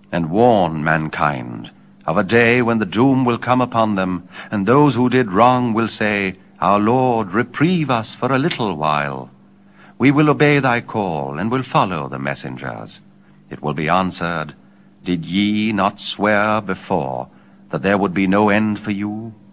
and warn mankind of a day when the doom will come upon them, and those who did wrong will say, Our Lord, reprieve us for a little while. We will obey thy call, and will follow the messengers. It will be answered, Did ye not swear before that there would be no end for you?